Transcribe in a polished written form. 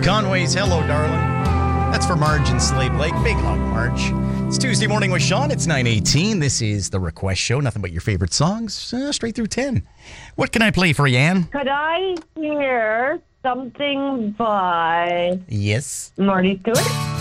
Conway's Hello, Darling. That's for Marge and Slave Lake. Big hug, Marge. It's Tuesday morning with Sean. It's 9:18. This is the Request Show. Nothing but your favorite songs, straight through 10. What can I play for you, Ann? Could I hear something by Yes. Marty Stewart?